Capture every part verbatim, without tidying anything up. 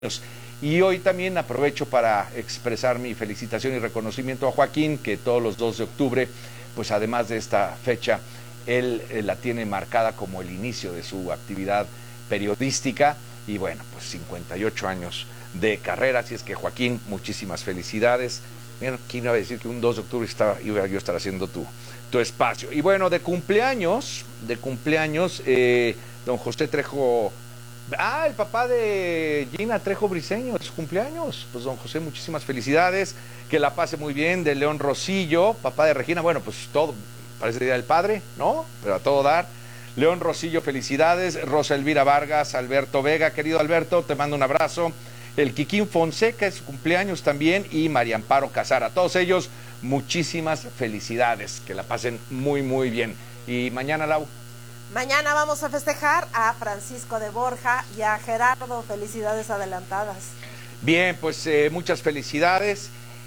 Y hoy también aprovecho para expresar mi felicitación y reconocimiento a Joaquín, que todos los dos de octubre, pues además de esta fecha, él, él la tiene marcada como el inicio de su actividad periodística y bueno, pues cincuenta y ocho años de carrera, así es que Joaquín, muchísimas felicidades. Bueno, ¿quién iba a decir que un dos de octubre estaba, iba yo a estar haciendo tu, tu espacio? Y bueno, de cumpleaños, de cumpleaños, eh, don José Trejo, ah, el papá de Gina Trejo Briceño, es su cumpleaños. Pues don José, muchísimas felicidades, que la pase muy bien. De León Rosillo, papá de Regina, bueno, pues todo, parece día del padre, ¿no? Pero a todo dar. León Rosillo, felicidades. Rosa Elvira Vargas, Alberto Vega, querido Alberto, te mando un abrazo. El Kikín Fonseca es su cumpleaños también, y María Amparo Casara. A todos ellos, muchísimas felicidades, que la pasen muy, muy bien. Y mañana, Lau. Mañana vamos a festejar a Francisco de Borja y a Gerardo. Felicidades adelantadas. Bien, pues eh, muchas felicidades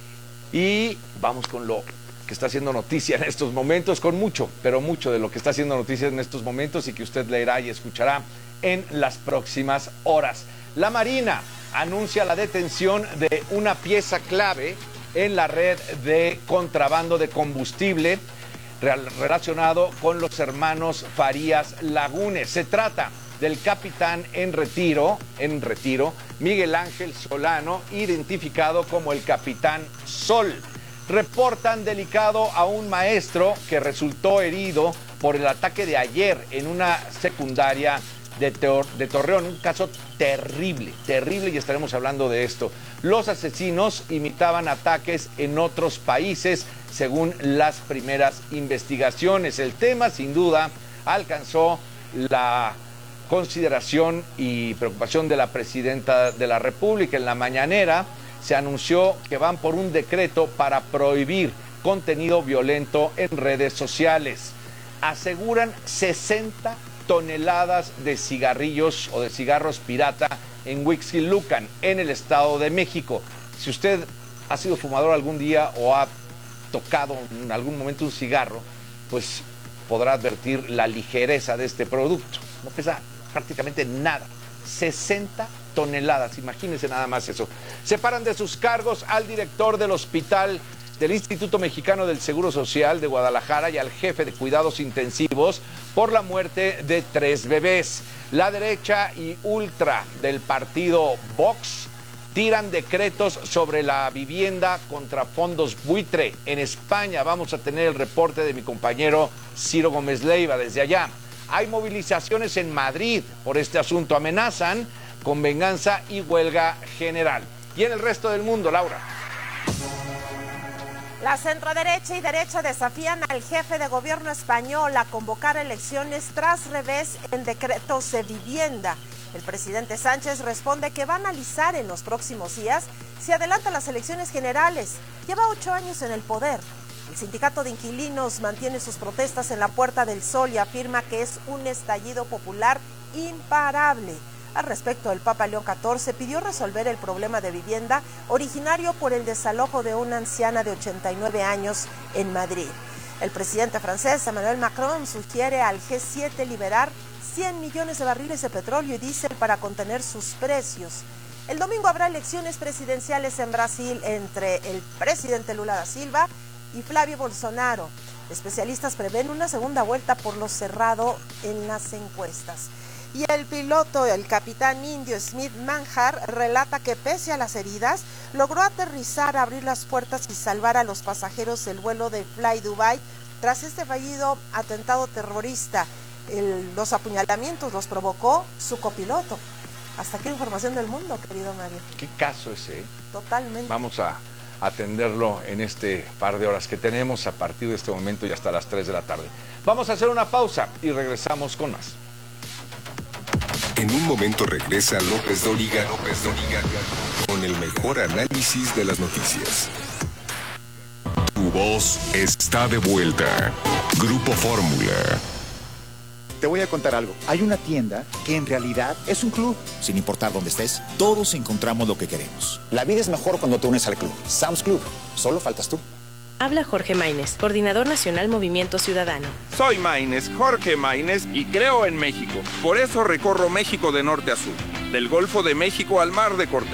y vamos con lo que está haciendo noticia en estos momentos, con mucho, pero mucho de lo que está haciendo noticia en estos momentos y que usted leerá y escuchará en las próximas horas. La Marina anuncia la detención de una pieza clave en la red de contrabando de combustible relacionado con los hermanos Farías Lagunes. Se trata del capitán en retiro, en retiro, Miguel Ángel Solano, identificado como el Capitán Sol. Reportan delicado a un maestro que resultó herido por el ataque de ayer en una secundaria de, Tor- de Torreón. Un caso terrible, terrible, y estaremos hablando de esto. Los asesinos imitaban ataques en otros países, según las primeras investigaciones. El tema, sin duda, alcanzó la consideración y preocupación de la presidenta de la República. En la mañanera se anunció que van por un decreto para prohibir contenido violento en redes sociales. Aseguran sesenta toneladas de cigarrillos o de cigarros pirata en Huixquilucan, en el Estado de México. Si usted ha sido fumador algún día o ha tocado en algún momento un cigarro, pues podrá advertir la ligereza de este producto. No pesa prácticamente nada. sesenta toneladas, imagínense nada más eso. Separan de sus cargos al director del hospital del Instituto Mexicano del Seguro Social de Guadalajara y al jefe de cuidados intensivos por la muerte de tres bebés. La derecha y ultra del partido Vox tiran decretos sobre la vivienda contra fondos buitre. En España vamos a tener el reporte de mi compañero Ciro Gómez Leiva desde allá. Hay movilizaciones en Madrid por este asunto. Amenazan con venganza y huelga general. Y en el resto del mundo, Laura. La centroderecha y derecha desafían al jefe de gobierno español a convocar elecciones tras revés en decretos de vivienda. El presidente Sánchez responde que va a analizar en los próximos días si adelanta las elecciones generales. Lleva ocho años en el poder. El sindicato de inquilinos mantiene sus protestas en la Puerta del Sol y afirma que es un estallido popular imparable. Al respecto, el Papa León catorce pidió resolver el problema de vivienda originario por el desalojo de una anciana de ochenta y nueve años en Madrid. El presidente francés Emmanuel Macron sugiere al G siete liberar cien millones de barriles de petróleo y diésel para contener sus precios. El domingo habrá elecciones presidenciales en Brasil entre el presidente Lula da Silva y Flavio Bolsonaro. Especialistas prevén una segunda vuelta por lo cerrado en las encuestas. Y el piloto, el capitán indio Smith Manhar, relata que pese a las heridas, logró aterrizar, abrir las puertas y salvar a los pasajeros del vuelo de Fly Dubai tras este fallido atentado terrorista. El, los apuñalamientos los provocó su copiloto. Hasta aquí la información del mundo, querido Mario. ¿Qué caso ese? ¿eh? Totalmente. Vamos a atenderlo en este par de horas que tenemos a partir de este momento y hasta las tres de la tarde. Vamos a hacer una pausa y regresamos con más. En un momento regresa López Dóriga, López Dóriga, con el mejor análisis de las noticias. Tu voz está de vuelta. Grupo Fórmula. Te voy a contar algo. Hay una tienda que en realidad es un club. Sin importar dónde estés, todos encontramos lo que queremos. La vida es mejor cuando te unes al club. Sam's Club. Solo faltas tú. Habla Jorge Maínez, coordinador nacional Movimiento Ciudadano. Soy Maínez, Jorge Maínez, y creo en México. Por eso recorro México de norte a sur. del Golfo de México al Mar de Cortés.